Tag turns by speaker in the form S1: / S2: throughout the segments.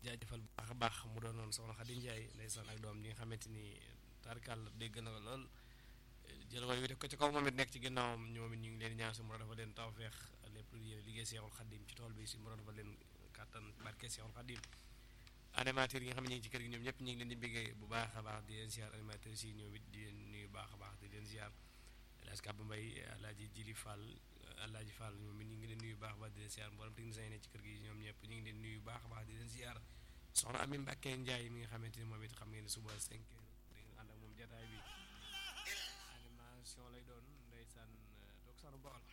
S1: jaajëfal bu baax a baax mu doon noonu soxna Xadi Njaay ndeysaan ak doom ñi nga xamante ni tarkal dégg na ko lool jël way wi def ko ci kaw moom it nekk ci ginnaawam ñoom it ñu ngi leen ñaan su mu dafa leen tawfeex lépp lu yéen liggéey Seexul Xadim ci tool bi si mu dafa leen kàttan barke Seexul Xadim animateurs yi nga xam ne ñu ngi ci kër gi ñoom ñëpp ñu ngi leen di béggee bu baax a baax di leen ziar animateurs yi ñoom it di leen nuyu baax a baax di leen ziar El Hadj Kaba Mbaye Alaaji Jili Fall Alaaji Fall ñoom it ñu ngi leen nuyu baax a baax di leen ziar mboolem techniciens yi ne ci kër gi ñoom ñëpp ñu ngi leen nuyu baax a baax di leen ziar soxna Ami Mbàkke Njaay mi nga xamante ni moom it xam ngeen ne suba 5 heures di nga ànd ak moom jataay bi animation lay doon ndeysaan toog sanu bool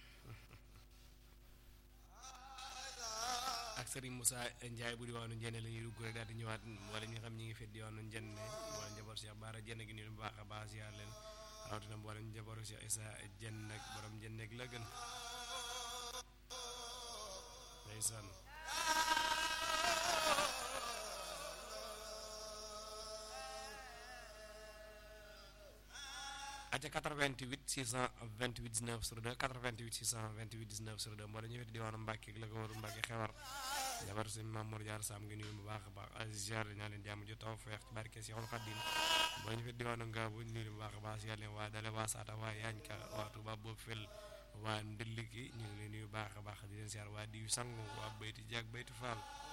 S1: ak Serigne Moussa Ndiaye bu diwaanu Njenne la ñuy dugg rek daal di ñëwaat wala ñi nga xam ñi ngi fet diwaanu Njenne wala njaboot Cheikh Baara Njenne gi ñu baax a baax ziar leen rawatina mboolem njabootu Cheikh Issa Njenne ak borom Njenne ak la gën ndeysaan aca 88 628 19 02 88 628 19 02 moo dañu fet diwaanu Mbàkke ak la ko waru Mbàkke xewar jabar sëñ Mamour Diar Sam ngi nuyu bu baax a baax ziar ñaa leen jàmm ju taw feex ci barke Seexul Xadim boo ñu fet diwaanu Ngaabu ñu nuyu bu baax a baax ziar leen waa dale waa Saata waa Yaañka waa Tuuba boobu fel waa Ndëll gi ñu ngi leen nuyu bu baax a baax di leen ziar waa diw sangu waa bayti jaag bayti Fall